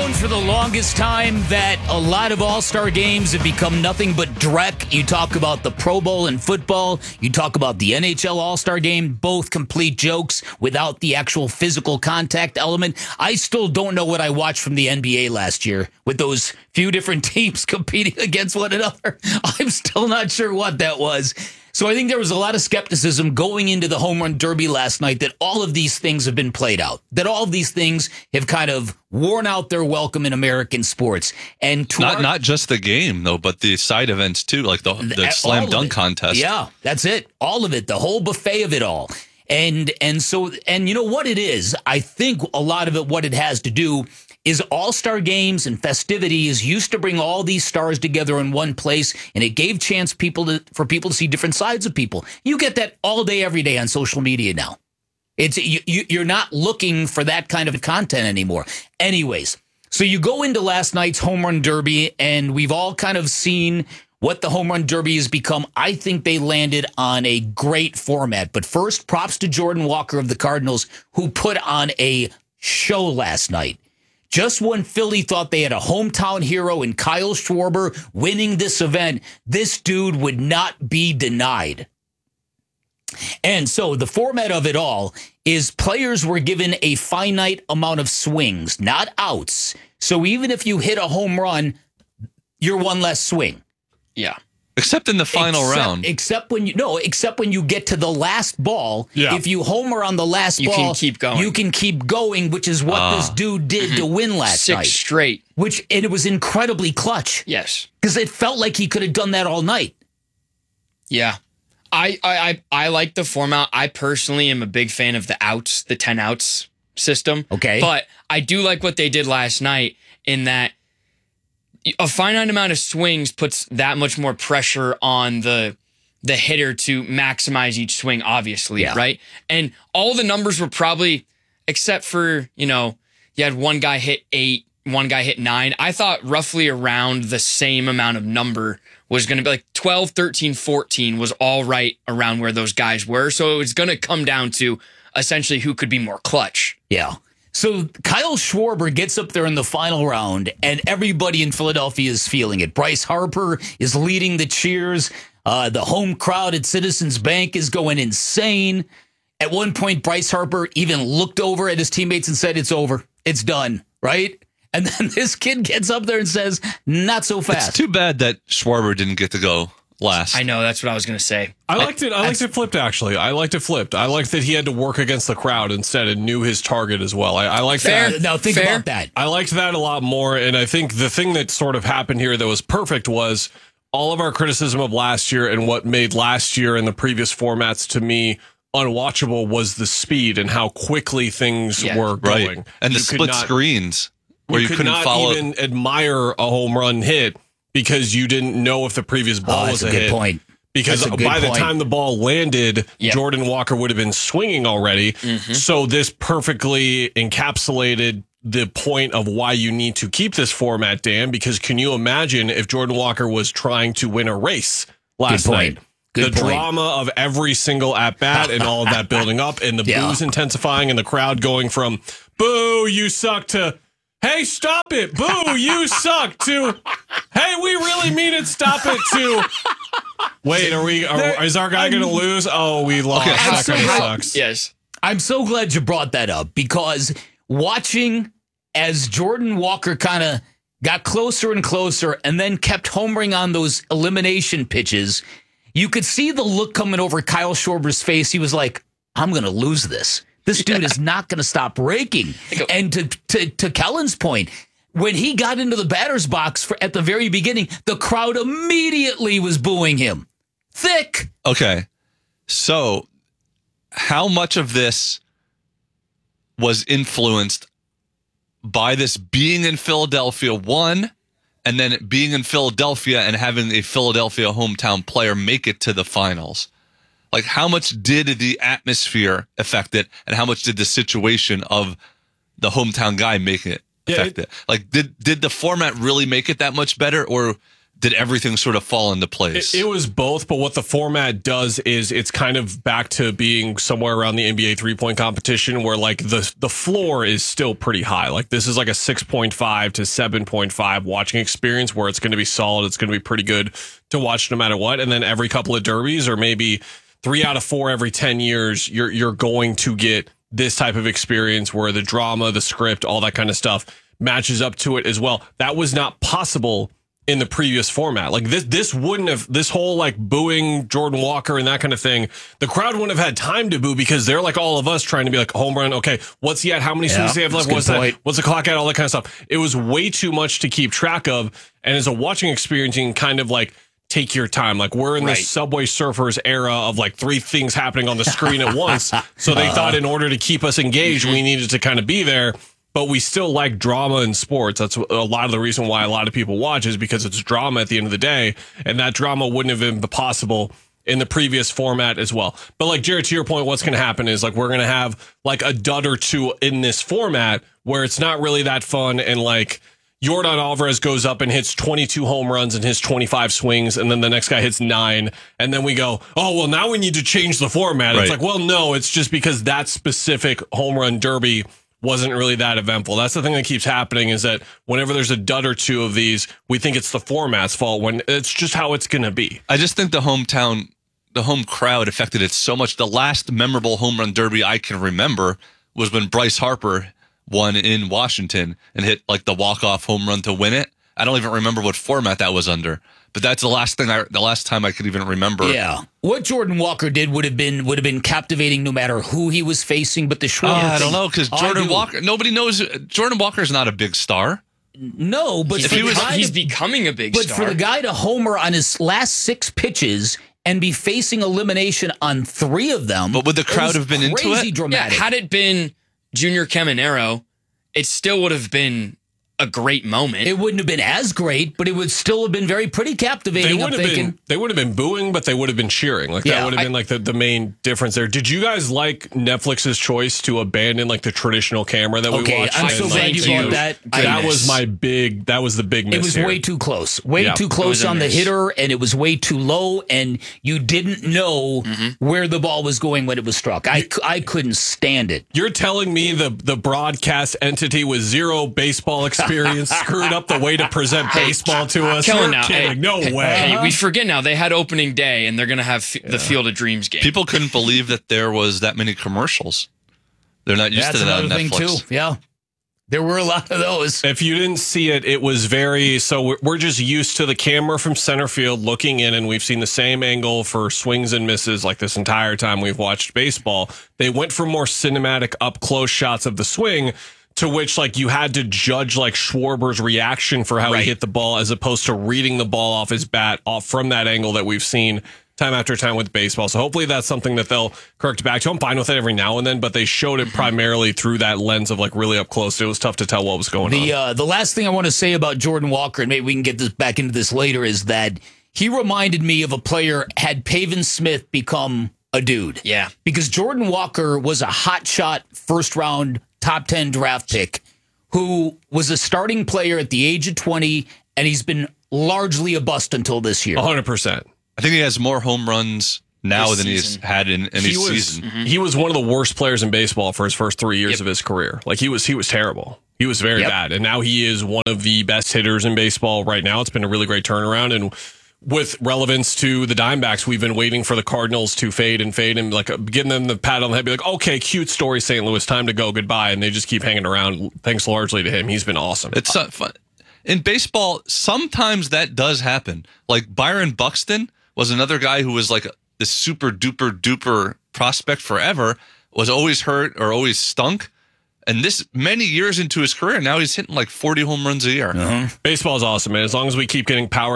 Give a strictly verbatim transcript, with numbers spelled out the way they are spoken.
known for the longest time that a lot of all-star games have become nothing but dreck. You talk about the Pro Bowl in football. You talk about the N H L All-Star Game, both complete jokes without the actual physical contact element. I still don't know what I watched from the N B A last year with those few different teams competing against one another. I'm still not sure what that was. So I think there was a lot of skepticism going into the home run derby last night that all of these things have been played out, that all of these things have kind of worn out their welcome in American sports. And to not our, not just the game, though, but the side events, too, like the, the slam dunk contest. Yeah, that's it. All of it, the whole buffet of it all. And and so, and you know what it is? I think a lot of it, what it has to do is all-star games and festivities used to bring all these stars together in one place, and it gave chance people to, for people to see different sides of people. You get that all day, every day on social media now. It's you, you, you're not looking for that kind of content anymore. Anyways, so you go into last night's home run derby, and we've all kind of seen what the home run derby has become. I think they landed on a great format. But first, props to Jordan Walker of the Cardinals, who put on a show last night. Just when Philly thought they had a hometown hero in Kyle Schwarber winning this event, this dude would not be denied. And so the format of it all is players were given a finite amount of swings, not outs. So even if you hit a home run, you're one less swing. Yeah. Except in the final except, round. Except when you no, except when you get to the last ball. Yeah. If you homer on the last you ball, can keep going. You can keep going, which is what uh, this dude did mm-hmm. to win last Six night. Six straight. Which and it was incredibly clutch. Yes. Because it felt like he could have done that all night. Yeah. I, I, I, I like the format. I personally am a big fan of the outs, the ten outs system. Okay. But I do like what they did last night in that a finite amount of swings puts that much more pressure on the the hitter to maximize each swing, obviously, yeah. right? And all the numbers were probably, except for, you know, you had one guy hit eight, one guy hit nine. I thought roughly around the same amount of number was going to be like twelve, thirteen, fourteen was all right around where those guys were. So it was going to come down to essentially who could be more clutch. Yeah. So Kyle Schwarber gets up there in the final round, and everybody in Philadelphia is feeling it. Bryce Harper is leading the cheers. Uh, the home crowd at Citizens Bank is going insane. At one point, Bryce Harper even looked over at his teammates and said, "It's over. It's done." Right? And then this kid gets up there and says, "Not so fast." It's too bad that Schwarber didn't get to go last. I know, that's what I was going to say. I liked it. I liked it flipped, actually. I liked it flipped. I liked that he had to work against the crowd instead and knew his target as well. I, I liked Fair. that. Now, think Fair. about that. I liked that a lot more. And I think the thing that sort of happened here that was perfect was all of our criticism of last year and what made last year and the previous formats to me unwatchable was the speed and how quickly things Yeah. were right. going. And the You could split not- screens where you, could couldn't not follow. even admire a home run hit because you didn't know if the previous ball Oh, was that's a a good hit. point. Because That's a good by the point. time the ball landed, Yep. Jordan Walker would have been swinging already. Mm-hmm. So this perfectly encapsulated the point of why you need to keep this format, Dan, because can you imagine if Jordan Walker was trying to win a race last Good point. night? Good the point. drama of every single at-bat and all of that building up and the Yeah. boos intensifying and the crowd going from, boo, you suck, to, hey, stop it, boo, you suck, to, hey, we really mean it, stop it, to, wait, are we, are, is our guy going to lose? Oh, we lost. Okay, That kind of how- sucks. Yes. I'm so glad you brought that up because watching as Jordan Walker kind of got closer and closer and then kept homering on those elimination pitches, you could see the look coming over Kyle Schwarber's face. He was like, I'm going to lose this. This dude is not going to stop raking. And to, to, to Kellen's point, when he got into the batter's box for, at the very beginning, the crowd immediately was booing him. Thick. Okay. So how much of this was influenced by this being in Philadelphia, one, and then it being in Philadelphia and having a Philadelphia hometown player make it to the finals? Like, how much did the atmosphere affect it, and how much did the situation of the hometown guy make it Yeah, affect it- it? Like, did did the format really make it that much better, or did everything sort of fall into place? It, it was both, but what the format does is it's kind of back to being somewhere around the N B A three-point competition where like the the floor is still pretty high. Like this is like a six point five to seven point five watching experience where it's going to be solid. It's going to be pretty good to watch no matter what. And then every couple of derbies or maybe three out of four every ten years, you're you're going to get this type of experience where the drama, the script, all that kind of stuff matches up to it as well. That was not possible in the previous format. Like this, this wouldn't have, this whole like booing Jordan Walker and that kind of thing, the crowd wouldn't have had time to boo because they're like all of us trying to be like home run. Okay, what's he at? How many swings Yeah, does he have left? that's a What's good that? point. What's the clock at? All that kind of stuff. It was way too much to keep track of. And as a watching experience, you can kind of like take your time. Like we're in Right. the Subway Surfers era of like three things happening on the screen at once. So they thought in order to keep us engaged, we needed to kind of be there. But we still like drama in sports. That's a lot of the reason why a lot of people watch is because it's drama at the end of the day. And that drama wouldn't have been possible in the previous format as well. But like Jared, to your point, what's going to happen is like we're going to have like a dud or two in this format where it's not really that fun. And like Yordan Alvarez goes up and hits twenty-two home runs and hits twenty-five swings. And then the next guy hits nine. And then we go, oh, well, now we need to change the format. Right. It's like, well, no, it's just because that specific home run derby wasn't really that eventful. That's the thing that keeps happening is that whenever there's a dud or two of these, we think it's the format's fault when it's just how it's going to be. I just think the hometown, the home crowd affected it so much. The last memorable home run derby I can remember was when Bryce Harper won in Washington and hit like the walk-off home run to win it. I don't even remember what format that was under, but that's the last thing I, the last time I could even remember. Yeah, what Jordan Walker did would have been would have been captivating no matter who he was facing. But the Uh, Schwarber I thing, don't know because I Jordan do. Walker, nobody knows. Jordan Walker's not a big star. No, but He's, for the was, guy he's to- becoming a big But star. for the guy to homer on his last six pitches and be facing elimination on three of them, But would the it crowd was have been into crazy it? yeah, dramatic. had it been Junior Caminero, it still would have been a great moment. It wouldn't have been as great, but it would still have been very pretty They captivating. I'm would have thinking. been they would have been booing, but they would have been cheering. Like Yeah, that would have I- been like the, the main difference there. Did you guys like Netflix's choice to abandon like the traditional camera that we Okay, watched? I'm and, so like, glad you Thank brought you. that. That Goodness. was my big. That was the big miss. It was here. way too close, way Yeah. too It close was a on the miss. hitter, and it was way too low, and you didn't know Mm-hmm. where the ball was going when it was struck. I, cou- I couldn't stand it. You're telling me the the broadcast entity with zero baseball experience screwed up the way to present baseball to us? Kellen You're now. kidding. Hey, no hey, way. Hey, we forget now. They had opening day, and they're going to have f- the Field of Dreams game. People couldn't believe that there was that many commercials. They're not used That's to that on another thing Netflix. too. Yeah, there were a lot of those. If you didn't see it, it was very, so we're- we're just used to the camera from center field looking in, and we've seen the same angle for swings and misses like this entire time we've watched baseball. They went for more cinematic up close shots of the swing, to which like you had to judge like Schwarber's reaction for how Right. he hit the ball as opposed to reading the ball off his bat off from that angle that we've seen time after time with baseball. So hopefully that's something that they'll correct back to. I'm fine with it every now and then, but they showed it primarily through that lens of like really up close. It was tough to tell what was going on. The uh, the last thing I want to say about Jordan Walker, and maybe we can get this back into this later, is that he reminded me of a player had Pavin Smith become a dude. Yeah. Because Jordan Walker was a hot shot first round top ten draft pick who was a starting player at the age of twenty, and he's been largely a bust until this year. one hundred percent. I think he has more home runs now This than he's season. had in any He was season. he was one of the worst players in baseball for his first three years Yep. of his career. Like he was he was terrible. He was very Yep. bad, and now he is one of the best hitters in baseball right now. It's been a really great turnaround, and with relevance to the Diamondbacks, we've been waiting for the Cardinals to fade and fade and like getting them the pat on the head, be like, okay, cute story, Saint Louis, time to go, goodbye, and they just keep hanging around. Thanks largely to him, he's been awesome. It's not fun. In baseball, sometimes that does happen. Like Byron Buxton was another guy who was like this super duper duper prospect forever, was always hurt or always stunk. And this many years into his career, now he's hitting like forty home runs a year. Baseball is awesome, man. As long as we keep getting power